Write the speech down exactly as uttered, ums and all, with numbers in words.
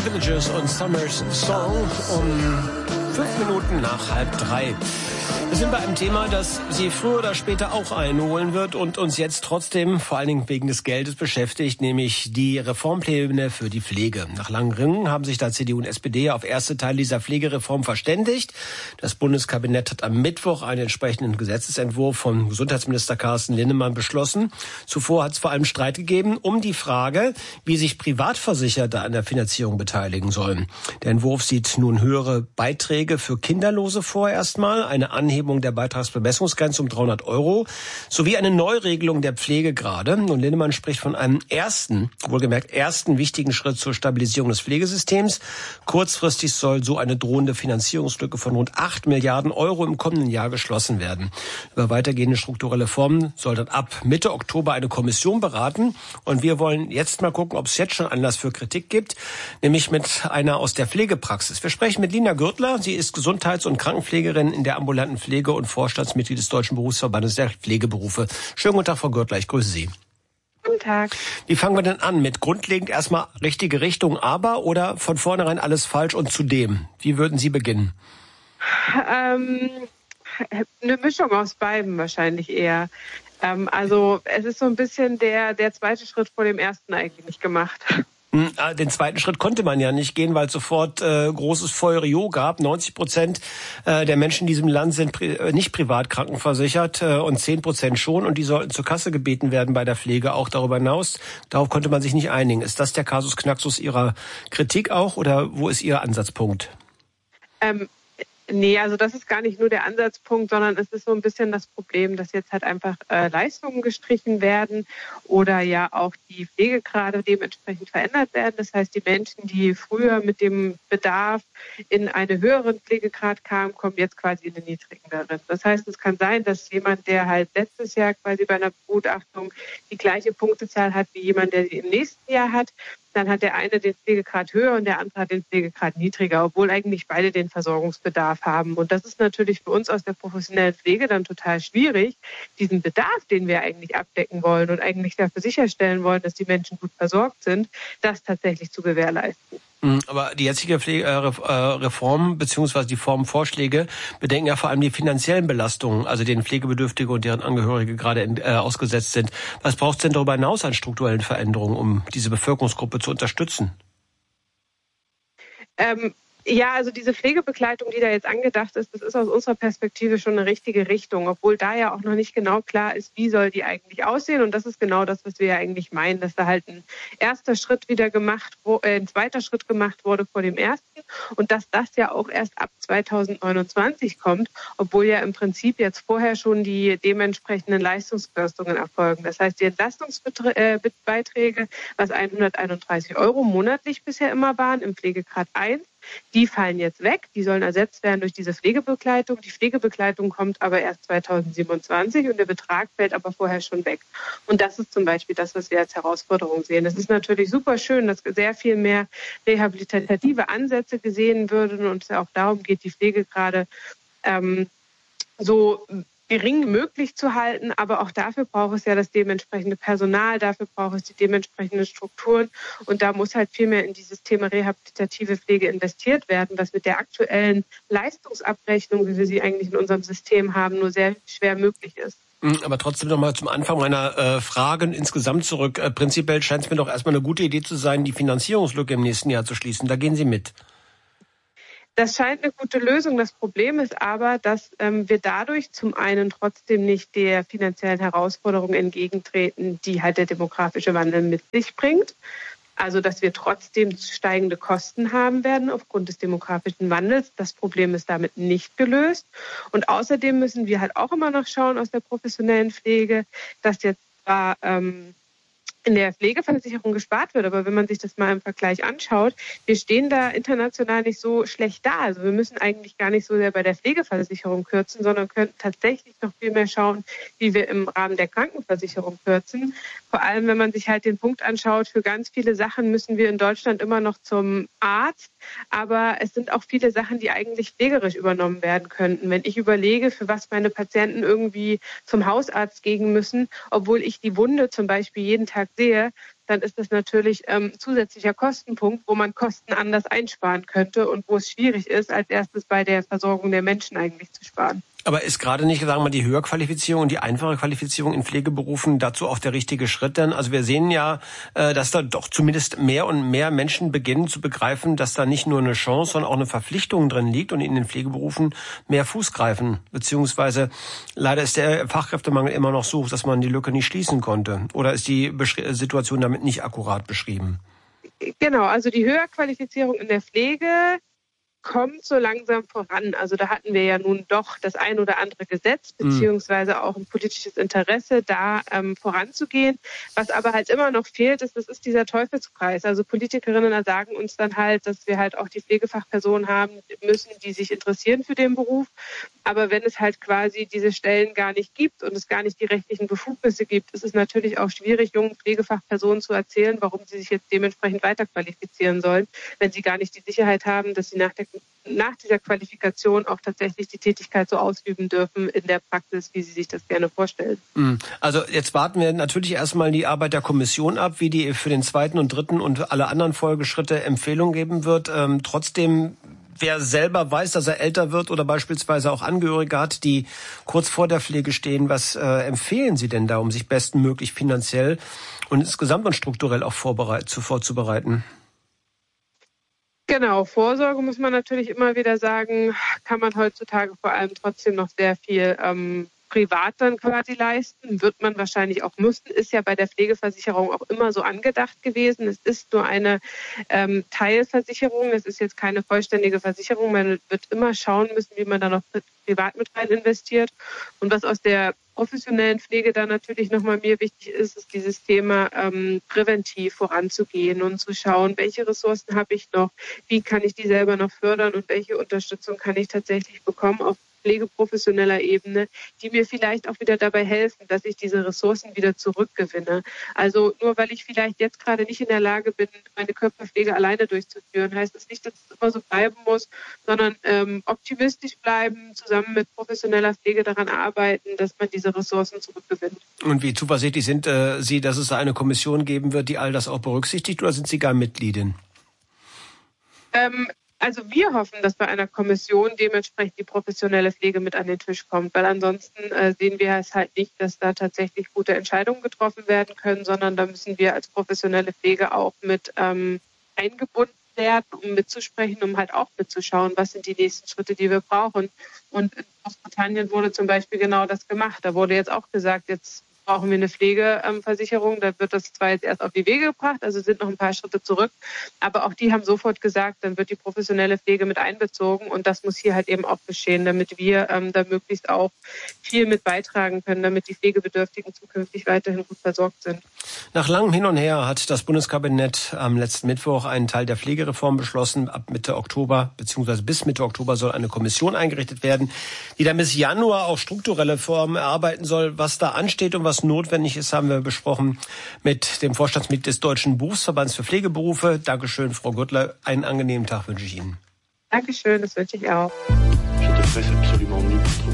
Villages und Summer's Song um fünf Minuten nach halb drei. Wir sind bei einem Thema, das Sie früher oder später auch einholen wird und uns jetzt trotzdem vor allen Dingen wegen des Geldes beschäftigt, nämlich die Reformpläne für die Pflege. Nach langen Ringen haben sich da C D U und S P D auf erste Teile dieser Pflegereform verständigt. Das Bundeskabinett hat am Mittwoch einen entsprechenden Gesetzesentwurf von Gesundheitsminister Carsten Linnemann beschlossen. Zuvor hat es vor allem Streit gegeben um die Frage, wie sich Privatversicherte an der Finanzierung beteiligen sollen. Der Entwurf sieht nun höhere Beiträge für Kinderlose vor erstmal, eine Anhebung der Beitragsbemessungsgrenze um dreihundert Euro sowie eine Neuregelung der Pflegegrade. Und Linnemann spricht von einem ersten, wohlgemerkt ersten wichtigen Schritt zur Stabilisierung des Pflegesystems. Kurzfristig soll so eine drohende Finanzierungslücke von rund acht Milliarden Euro im kommenden Jahr geschlossen werden. Über weitergehende strukturelle Formen soll dann ab Mitte Oktober eine Kommission beraten. Und wir wollen jetzt mal gucken, ob es jetzt schon Anlass für Kritik gibt, nämlich mit einer aus der Pflegepraxis. Wir sprechen mit Lina Gürtler. Sie ist Gesundheits- und Krankenpflegerin in der ambulanten Pflege und Vorstandsmitglied des Deutschen Berufsverbandes der Pflegeberufe. Schönen guten Tag, Frau Gürtler, ich grüße Sie. Guten Tag. Wie fangen wir denn an? Mit grundlegend erstmal richtige Richtung, aber oder von vornherein alles falsch und zudem? Wie würden Sie beginnen? Ähm, eine Mischung aus beiden wahrscheinlich eher. Ähm, also es ist so ein bisschen der, der zweite Schritt vor dem ersten eigentlich gemacht. Den zweiten Schritt konnte man ja nicht gehen, weil es sofort äh, großes Feurio gab. neunzig Prozent äh, der Menschen in diesem Land sind pri- nicht privat krankenversichert äh, und zehn Prozent schon. Und die sollten zur Kasse gebeten werden bei der Pflege, auch darüber hinaus. Darauf konnte man sich nicht einigen. Ist das der Kasus Knaxus Ihrer Kritik auch oder wo ist Ihr Ansatzpunkt? Ähm, nee, also das ist gar nicht nur der Ansatzpunkt, sondern es ist so ein bisschen das Problem, dass jetzt halt einfach äh, Leistungen gestrichen werden oder ja auch die Pflegegrade dementsprechend verändert werden. Das heißt, die Menschen, die früher mit dem Bedarf in einen höheren Pflegegrad kamen, kommen jetzt quasi in den niedrigeren. Das heißt, es kann sein, dass jemand, der halt letztes Jahr quasi bei einer Begutachtung die gleiche Punktezahl hat wie jemand, der sie im nächsten Jahr hat, dann hat der eine den Pflegegrad höher und der andere hat den Pflegegrad niedriger, obwohl eigentlich beide den Versorgungsbedarf haben. Und das ist natürlich für uns aus der professionellen Pflege dann total schwierig, diesen Bedarf, den wir eigentlich abdecken wollen und eigentlich dafür sicherstellen wollen, dass die Menschen gut versorgt sind, das tatsächlich zu gewährleisten. Aber die jetzige Pflege, äh, Reform bzw. die Formvorschläge bedenken ja vor allem die finanziellen Belastungen, also denen Pflegebedürftige und deren Angehörige gerade in, äh, ausgesetzt sind. Was braucht es denn darüber hinaus an strukturellen Veränderungen, um diese Bevölkerungsgruppe zu unterstützen? Ähm, Ja, also diese Pflegebegleitung, die da jetzt angedacht ist, das ist aus unserer Perspektive schon eine richtige Richtung, obwohl da ja auch noch nicht genau klar ist, wie soll die eigentlich aussehen. Und das ist genau das, was wir ja eigentlich meinen, dass da halt ein erster Schritt wieder gemacht, äh, ein zweiter Schritt gemacht wurde vor dem ersten und dass das ja auch erst ab zweitausendneunundzwanzig kommt, obwohl ja im Prinzip jetzt vorher schon die dementsprechenden Leistungskürzungen erfolgen. Das heißt, die Entlastungsbeiträge, was hunderteinunddreißig Euro monatlich bisher immer waren, im Pflegegrad eins, die fallen jetzt weg, die sollen ersetzt werden durch diese Pflegebegleitung. Die Pflegebegleitung kommt aber erst zweitausendsiebenundzwanzig und der Betrag fällt aber vorher schon weg. Und das ist zum Beispiel das, was wir als Herausforderung sehen. Es ist natürlich super schön, dass sehr viel mehr rehabilitative Ansätze gesehen würden und es auch darum geht, die Pflege gerade ähm, so gering möglich zu halten, aber auch dafür braucht es ja das dementsprechende Personal, dafür braucht es die dementsprechenden Strukturen und da muss halt viel mehr in dieses Thema rehabilitative Pflege investiert werden, was mit der aktuellen Leistungsabrechnung, wie wir sie eigentlich in unserem System haben, nur sehr schwer möglich ist. Aber trotzdem noch mal zum Anfang meiner äh, Fragen insgesamt zurück. Äh, prinzipiell scheint es mir doch erstmal eine gute Idee zu sein, die Finanzierungslücke im nächsten Jahr zu schließen. Da gehen Sie mit. Das scheint eine gute Lösung. Das Problem ist aber, dass ähm, wir dadurch zum einen trotzdem nicht der finanziellen Herausforderung entgegentreten, die halt der demografische Wandel mit sich bringt. Also dass wir trotzdem steigende Kosten haben werden aufgrund des demografischen Wandels. Das Problem ist damit nicht gelöst. Und außerdem müssen wir halt auch immer noch schauen aus der professionellen Pflege, dass jetzt zwar ähm, in der Pflegeversicherung gespart wird. Aber wenn man sich das mal im Vergleich anschaut, wir stehen da international nicht so schlecht da. Also wir müssen eigentlich gar nicht so sehr bei der Pflegeversicherung kürzen, sondern könnten tatsächlich noch viel mehr schauen, wie wir im Rahmen der Krankenversicherung kürzen. Vor allem, wenn man sich halt den Punkt anschaut, für ganz viele Sachen müssen wir in Deutschland immer noch zum Arzt. Aber es sind auch viele Sachen, die eigentlich pflegerisch übernommen werden könnten. Wenn ich überlege, für was meine Patienten irgendwie zum Hausarzt gehen müssen, obwohl ich die Wunde zum Beispiel jeden Tag sehe, dann ist das natürlich ähm, zusätzlicher Kostenpunkt, wo man Kosten anders einsparen könnte und wo es schwierig ist, als erstes bei der Versorgung der Menschen eigentlich zu sparen. Aber ist gerade nicht, sagen wir mal, die Höherqualifizierung und die einfache Qualifizierung in Pflegeberufen dazu auch der richtige Schritt denn? Also wir sehen ja, dass da doch zumindest mehr und mehr Menschen beginnen zu begreifen, dass da nicht nur eine Chance, sondern auch eine Verpflichtung drin liegt und in den Pflegeberufen mehr Fuß greifen. Beziehungsweise leider ist der Fachkräftemangel immer noch so, dass man die Lücke nicht schließen konnte. Oder ist die Situation damit nicht akkurat beschrieben? Genau, also die Höherqualifizierung in der Pflege kommt so langsam voran. Also da hatten wir ja nun doch das ein oder andere Gesetz, beziehungsweise auch ein politisches Interesse, da ähm, voranzugehen. Was aber halt immer noch fehlt, ist, das ist dieser Teufelskreis. Also Politikerinnen sagen uns dann halt, dass wir halt auch die Pflegefachpersonen haben müssen, die sich interessieren für den Beruf. Aber wenn es halt quasi diese Stellen gar nicht gibt und es gar nicht die rechtlichen Befugnisse gibt, ist es natürlich auch schwierig, jungen Pflegefachpersonen zu erzählen, warum sie sich jetzt dementsprechend weiterqualifizieren sollen, wenn sie gar nicht die Sicherheit haben, dass sie nach der nach dieser Qualifikation auch tatsächlich die Tätigkeit so ausüben dürfen in der Praxis, wie sie sich das gerne vorstellen. Also jetzt warten wir natürlich erstmal die Arbeit der Kommission ab, wie die für den zweiten und dritten und alle anderen Folgeschritte Empfehlungen geben wird. Ähm, trotzdem, wer selber weiß, dass er älter wird oder beispielsweise auch Angehörige hat, die kurz vor der Pflege stehen, was äh, empfehlen Sie denn da, um sich bestmöglich finanziell und insgesamt und strukturell auch vorbereit, zu, vorzubereiten? Genau, Vorsorge muss man natürlich immer wieder sagen, kann man heutzutage vor allem trotzdem noch sehr viel ähm, privat dann quasi leisten, wird man wahrscheinlich auch müssen, ist ja bei der Pflegeversicherung auch immer so angedacht gewesen. Es ist nur eine ähm, Teilversicherung, es ist jetzt keine vollständige Versicherung, man wird immer schauen müssen, wie man da noch privat mit rein investiert. Und was aus der professionellen Pflege da natürlich nochmal mir wichtig ist, ist dieses Thema ähm, präventiv voranzugehen und zu schauen, welche Ressourcen habe ich noch, wie kann ich die selber noch fördern und welche Unterstützung kann ich tatsächlich bekommen auf pflegeprofessioneller Ebene, die mir vielleicht auch wieder dabei helfen, dass ich diese Ressourcen wieder zurückgewinne. Also nur weil ich vielleicht jetzt gerade nicht in der Lage bin, meine Körperpflege alleine durchzuführen, heißt das nicht, dass es immer so bleiben muss, sondern ähm, optimistisch bleiben, zusammen mit professioneller Pflege daran arbeiten, dass man diese Ressourcen zurückgewinnt. Und wie zuversichtlich sind äh, Sie, dass es eine Kommission geben wird, die all das auch berücksichtigt, oder sind Sie gar Mitgliedin? Ähm, Also wir hoffen, dass bei einer Kommission dementsprechend die professionelle Pflege mit an den Tisch kommt, weil ansonsten äh, sehen wir es halt nicht, dass da tatsächlich gute Entscheidungen getroffen werden können, sondern da müssen wir als professionelle Pflege auch mit ähm, eingebunden werden, um mitzusprechen, um halt auch mitzuschauen, was sind die nächsten Schritte, die wir brauchen. Und in Großbritannien wurde zum Beispiel genau das gemacht. Da wurde jetzt auch gesagt, jetzt brauchen wir eine Pflegeversicherung. Da wird das zwar jetzt erst auf die Wege gebracht, also sind noch ein paar Schritte zurück, aber auch die haben sofort gesagt, dann wird die professionelle Pflege mit einbezogen und das muss hier halt eben auch geschehen, damit wir ähm, da möglichst auch viel mit beitragen können, damit die Pflegebedürftigen zukünftig weiterhin gut versorgt sind. Nach langem Hin und Her hat das Bundeskabinett am letzten Mittwoch einen Teil der Pflegereform beschlossen. Ab Mitte Oktober bzw. bis Mitte Oktober soll eine Kommission eingerichtet werden, die dann bis Januar auch strukturelle Reformen erarbeiten soll. Was da ansteht und was notwendig ist, haben wir besprochen mit dem Vorstandsmitglied des Deutschen Berufsverbands für Pflegeberufe. Dankeschön, Frau Gürtler. Einen angenehmen Tag wünsche ich Ihnen. Dankeschön, das wünsche ich auch.